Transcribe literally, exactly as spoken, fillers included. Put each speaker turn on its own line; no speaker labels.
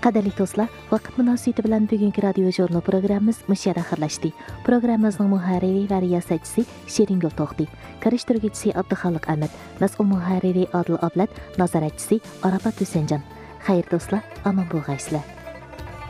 Qadrli do'stlar, vaqt munosabati bilan bugungi radio jurnal programmamiz mushara xirlashdi. Programmamizning muharriri va riyosatchisi Sheringul To'xti, karishtiruvchisi Abduxoliq Ahmad, mas'ul muharriri Odil Ablat, nazoratchisi Arafat Husanjon. Xayr do'stlar, omon bo'lg'aysizlar.